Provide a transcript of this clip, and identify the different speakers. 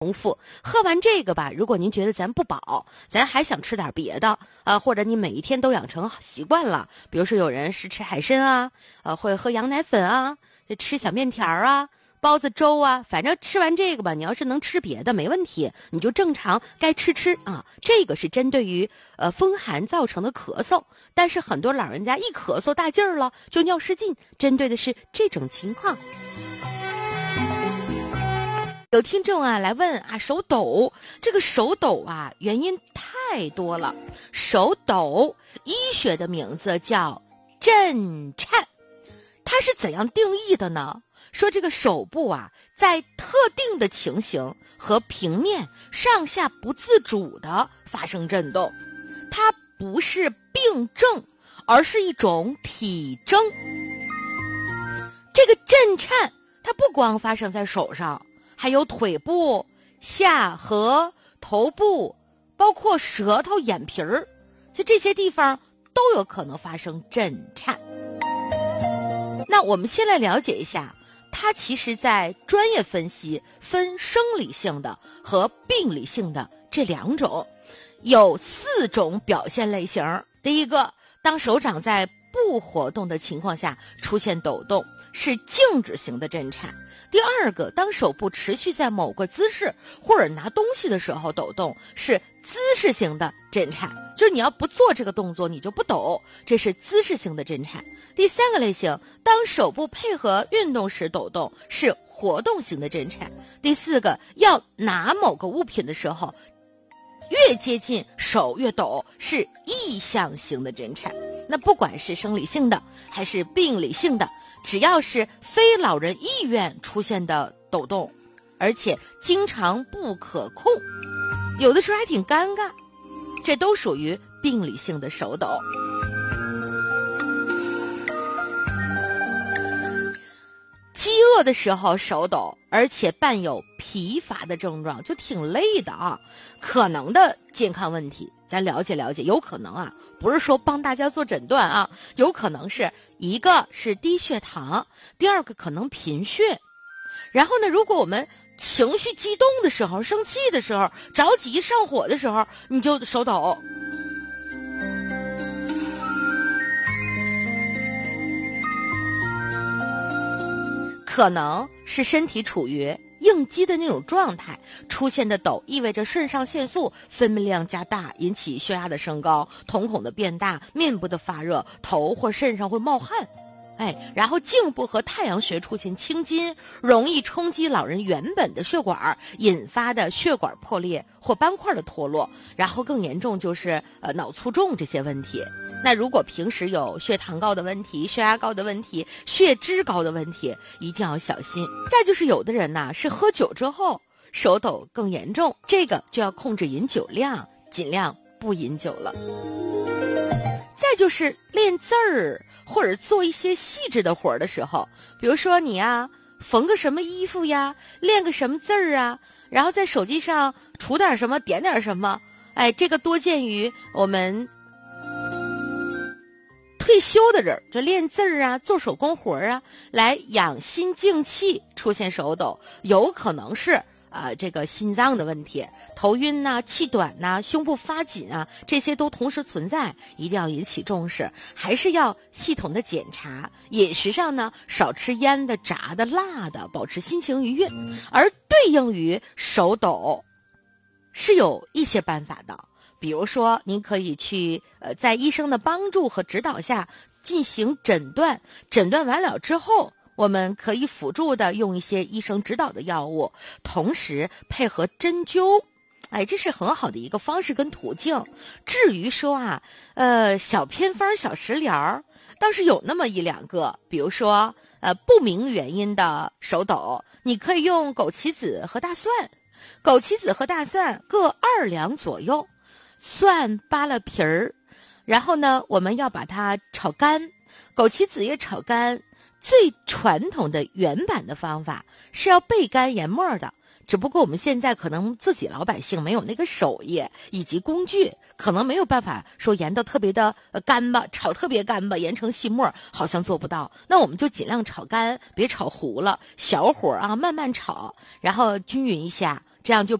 Speaker 1: 重复。喝完这个吧，如果您觉得咱不饱，咱还想吃点别的或者你每一天都养成习惯了，比如说有人是吃海参啊，会喝羊奶粉啊，吃小面条啊，包子粥啊，反正吃完这个吧，你要是能吃别的没问题，你就正常该吃啊。这个是针对于风寒造成的咳嗽，但是很多老人家一咳嗽大劲儿了就尿失禁，针对的是这种情况。有听众来问手抖，这个手抖原因太多了。手抖医学的名字叫震颤，它是怎样定义的呢？说这个手部在特定的情形和平面上下不自主的发生震动，它不是病症，而是一种体征。这个震颤它不光发生在手上，还有腿部、下颌、头部，包括舌头、眼皮儿，就这些地方都有可能发生震颤。那我们先来了解一下，它其实在专业分析分生理性的和病理性的这两种，有4种表现类型。第一个，当手掌在不活动的情况下出现抖动，是静止型的震颤。第二个，当手部持续在某个姿势或者拿东西的时候抖动，是姿势型的震颤，就是你要不做这个动作你就不抖，这是姿势型的震颤。第3个类型，当手部配合运动时抖动，是活动型的震颤。第4个，要拿某个物品的时候越接近手越抖，是意向型的震颤。那不管是生理性的还是病理性的，只要是非老人意愿出现的抖动，而且经常不可控，有的时候还挺尴尬，这都属于病理性的手抖。饥饿的时候手抖，而且伴有疲乏的症状，就挺累的可能的健康问题咱了解了解，有可能不是说帮大家做诊断有可能是一个是低血糖，第二个可能贫血。然后呢，如果我们情绪激动的时候，生气的时候，着急上火的时候，你就手抖。可能是身体处于应激的那种状态，出现的抖意味着肾上腺素分泌量加大，引起血压的升高，瞳孔的变大，面部的发热，头或肾上会冒汗。然后颈部和太阳穴出现青筋，容易冲击老人原本的血管，引发的血管破裂或斑块的脱落，然后更严重就是脑卒中这些问题。那如果平时有血糖高的问题、血压高的问题、血脂高的问题，一定要小心。再就是有的人是喝酒之后手抖更严重，这个就要控制饮酒量，尽量不饮酒了。再就是练字儿或者做一些细致的活的时候，比如说你缝个什么衣服呀，练个什么字儿然后在手机上除点什么点点什么，这个多见于我们退休的人，就练字儿做手工活来养心静气，出现手抖，有可能是这个心脏的问题，头晕气短胸部发紧这些都同时存在，一定要引起重视，还是要系统的检查。饮食上呢，少吃腌的、炸的、辣的，保持心情愉悦。而对应于手抖是有一些办法的，比如说您可以去在医生的帮助和指导下进行诊断，诊断完了之后我们可以辅助的用一些医生指导的药物，同时配合针灸，这是很好的一个方式跟途径。至于说小偏方、小食疗，倒是有那么一两个，比如说不明原因的手抖，你可以用枸杞子和大蒜，枸杞子和大蒜各2两左右，蒜扒了皮儿，然后呢，我们要把它炒干，枸杞子也炒干。最传统的原版的方法是要焙干研末的，只不过我们现在可能自己老百姓没有那个手艺以及工具，可能没有办法说研得特别的干巴，炒特别干巴，研成细末，好像做不到。那我们就尽量炒干，别炒糊了，小火慢慢炒，然后均匀一下， 这样就